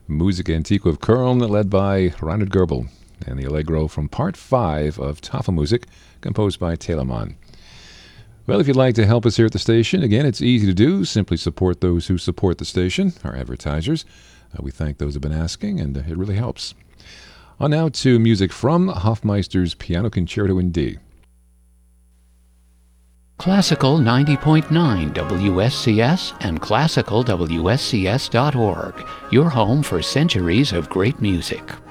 Musica Antiqua of Köln, led by Reinhard Goebel, and the Allegro from Part 5 of Tafelmusik, composed by Telemann. Well, if you'd like to help us here at the station, again, it's easy to do. Simply support those who support the station, our advertisers. We thank those who have been asking, and it really helps. On now to music from Hofmeister's Piano Concerto in D. Classical 90.9 WSCS and classicalwscs.org, your home for centuries of great music.